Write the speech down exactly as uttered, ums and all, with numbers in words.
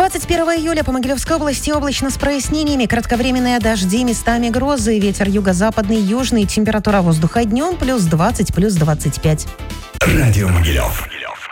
двадцать первого июля по Могилевской области облачно с прояснениями, кратковременные дожди, местами грозы, ветер юго-западный, южный, температура воздуха днем плюс двадцать, плюс двадцать пять. Радио Могилев.